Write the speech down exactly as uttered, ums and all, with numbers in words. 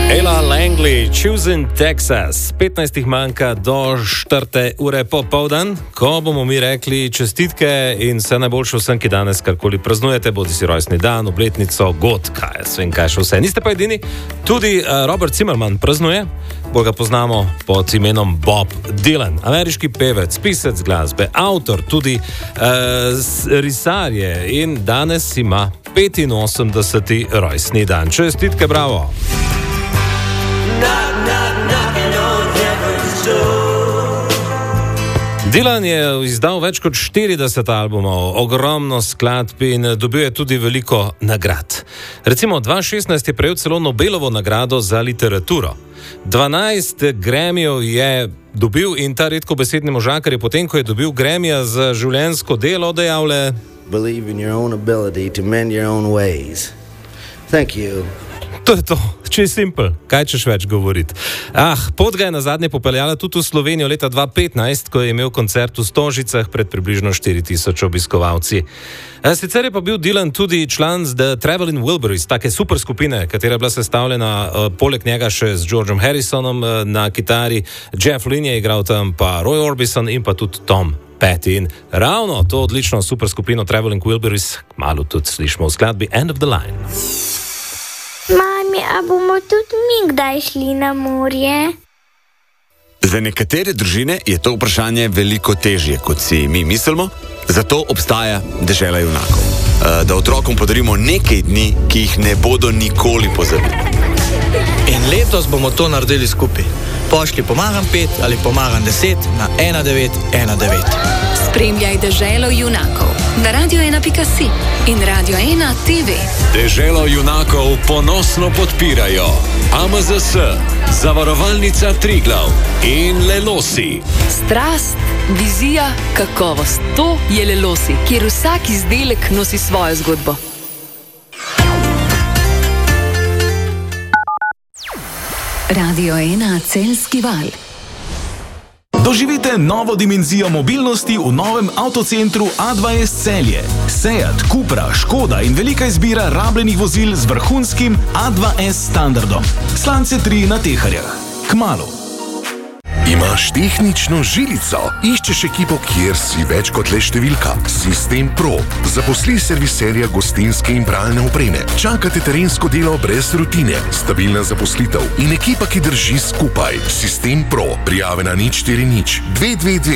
Ella Langley, Choosing Texas. petnajst manjka do četrte ure popoldan, ko bomo mi rekli čestitke in vse najboljše vsem, ki danes karkoli praznujete, bodi si rojstni dan, obletnico, god, kaj jaz vem, kaj še vse. Niste pa edini, tudi uh, Robert Zimmerman praznuje, bolj ga poznamo pod imenom Bob Dylan. Ameriški pevec, pisec glasbe, avtor, tudi uh, risar je in danes ima petinosemdeseti rojstni dan. Čestitke, bravo! Dylan je izdal več kot štirideset albumov, ogromno skladb in dobil je tudi veliko nagrad. Recimo dva tisoč šestnajst je prejel celo Nobelovo nagrado za literaturo. dvanajst Grammyjev je dobil in ta redkobesedni možakar je potem, ko je dobil Grammyja za življenjsko delo, dejal le: Believe in your own ability to mend your own ways. Thank you. To je to, če je simpel, kaj češ več govoriti. Ah, pot ga je na zadnje popeljala tudi v Slovenijo leta dva tisoč petnajst, ko je imel koncert v Stožicah pred približno štiri tisoč obiskovalci. Sicer je pa bil Dylan tudi član z The Traveling Wilburys, take super skupine, katera je bila sestavljena uh, poleg njega še z Georgeom Harrisonom uh, na kitari, Jeff Lynne je igral tam, pa Roy Orbison in pa tudi Tom Petty. In ravno to odlično super skupino Traveling Wilburys kmalu tudi slišimo v skladbi End of the Line. Mami, a bomo tudi mi kdaj šli na morje? Za nekatere družine je to vprašanje veliko težje, kot si mi mislimo, zato obstaja dežela junakov. Da otrokom podarimo nekaj dni, ki jih ne bodo nikoli pozabili. In letos bomo to naredili skupaj. Pošlji pomagam pet ali pomagam deset na ena devet ena devet. Spremljaj deželo junakov na radio ena pika si in Radio ena te ve. Deželo junakov ponosno podpirajo A M Z S, Zavarovalnica Triglav in Lelosi. Strast, vizija, kakovost. To je Lelosi, kjer vsak izdelek nosi svojo zgodbo. Radio ena Celjski val. Doživite novo dimenzijo mobilnosti v novem avtocentru A dva S Celje. Seat, Cupra, Škoda in velika izbira rabljenih vozil z vrhunskim A dva S standardom. Slance tri na Teharjah. Kmalu. Imaš tehnično žilico? Iščeš ekipo, kjer si več kot le številka? Sistem Pro. Zaposli serviserja gostinske in pralne opreme. Čakate terensko delo brez rutine. Stabilna zaposlitev in ekipa, ki drži skupaj. Sistem Pro. Prijave na nič štiri nič dve dve dve